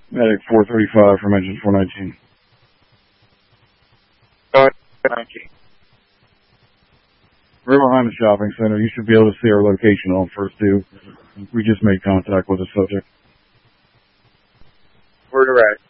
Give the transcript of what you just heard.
Medic 435 from engine 419. 419. We're behind the shopping center. You should be able to see our location on first two. We just made contact with the subject. We're direct.